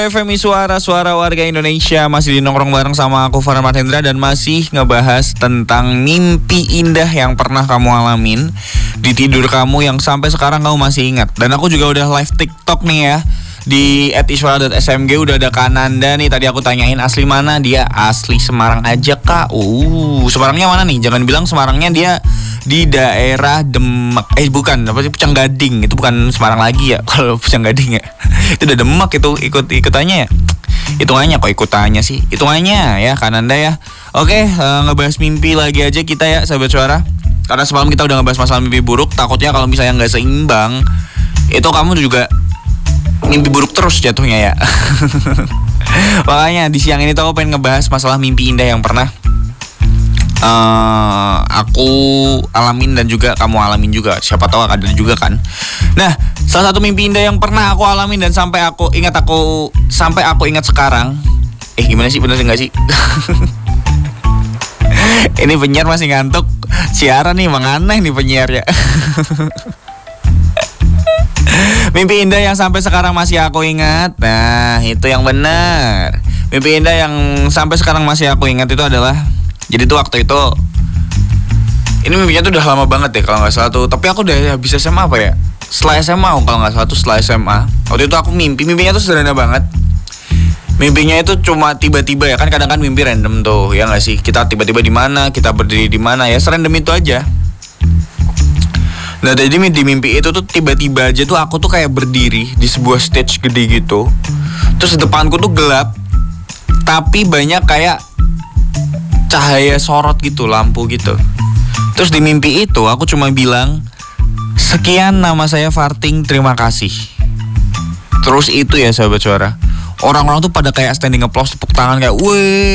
FMI Suara Warga Indonesia. Masih di nongkrong bareng sama aku Farhan Mahendra. Dan masih ngebahas tentang mimpi indah yang pernah kamu alamin di tidur kamu yang sampai sekarang kamu masih ingat. Dan aku juga udah live TikTok nih ya, di @iswara.smg. Udah ada Kananda nih. Tadi aku tanyain asli mana. Dia asli Semarang aja kak. Semarangnya mana nih? Jangan bilang Semarangnya dia di daerah Demak. Bukan, apa sih, Pucang Gading. Itu bukan Semarang lagi ya. Kalau Pucang Gading ya itu udah Demak. Itu ikutannya ya. Hitungannya kok ikutannya sih. Hitungannya ya Kananda ya. Oke, ngebahas mimpi lagi aja kita ya sahabat suara. Karena semalam kita udah ngebahas masalah mimpi buruk. Takutnya kalau misalnya gak seimbang, itu kamu juga mimpi buruk terus jatuhnya ya. Makanya di siang ini tuh aku pengen ngebahas masalah mimpi indah yang pernah aku alamin dan juga kamu alamin juga. Siapa tahu ada juga kan. Nah, salah satu mimpi indah yang pernah aku alamin dan sampai aku ingat sekarang. Gimana sih, bener nggak sih? Ini penyiar masih ngantuk. Siaran nih, emang aneh nih penyiar ya. Mimpi indah yang sampai sekarang masih aku ingat. Nah, itu yang benar. Mimpi indah yang sampai sekarang masih aku ingat itu adalah, jadi tuh waktu itu, ini mimpinya tuh udah lama banget deh kalau nggak salah tuh. Tapi aku udah habis SMA apa ya? Setelah SMA kalau nggak salah tuh, setelah SMA. Waktu itu aku mimpinya tuh sederhana banget. Mimpinya itu cuma tiba-tiba ya, kan kadang kan mimpi random tuh, ya nggak sih? Kita tiba-tiba di mana, kita berdiri di mana ya, serandom itu aja. Nah, jadi di mimpi itu tuh tiba-tiba aja tuh aku tuh kayak berdiri di sebuah stage gede gitu. Terus depanku tuh gelap, tapi banyak kayak cahaya sorot gitu, lampu gitu. Terus di mimpi itu aku cuma bilang, sekian, nama saya Farting, terima kasih. Terus itu ya sahabat suara, orang-orang tuh pada kayak standing applause, tepuk tangan kayak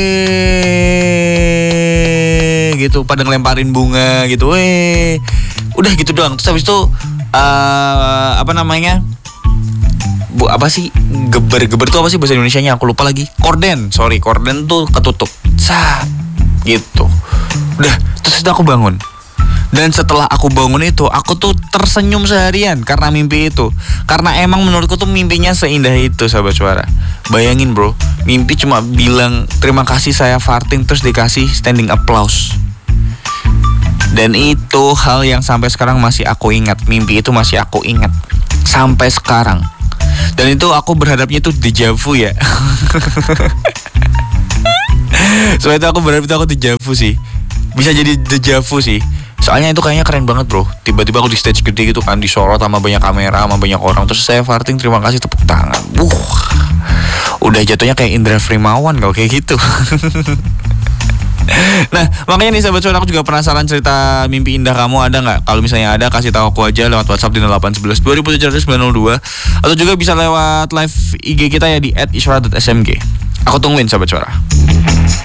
weh gitu, pada ngelemparin bunga gitu, weh. Udah gitu doang. Terus habis itu apa sih, geber tuh apa sih bahasa Indonesianya, aku lupa lagi. Korden tuh ketutup gitu. Udah, terus aku bangun. Dan setelah aku bangun itu, aku tuh tersenyum seharian karena mimpi itu. Karena emang menurutku tuh mimpinya seindah itu sahabat suara. Bayangin bro, mimpi cuma bilang terima kasih saya Farting, terus dikasih standing applause. Dan itu hal yang sampai sekarang masih aku ingat. Mimpi itu masih aku ingat sampai sekarang. Dan itu aku berharapnya tuh deja vu ya. Soalnya itu aku berharap itu aku deja vu sih. Bisa jadi deja vu sih. Soalnya itu kayaknya keren banget bro. Tiba-tiba aku di stage gede gitu kan, disorot sama banyak kamera, sama banyak orang. Terus saya Farting terima kasih, tepuk tangan. Udah jatuhnya kayak Indra Frimawan kalau kayak gitu. Nah, makanya nih sahabat suara, aku juga penasaran cerita mimpi indah kamu ada nggak? Kalau misalnya ada, kasih tahu aku aja lewat WhatsApp di 0811 2700 902, atau juga bisa lewat live IG kita ya di @iswara.smg. Aku tungguin sahabat suara.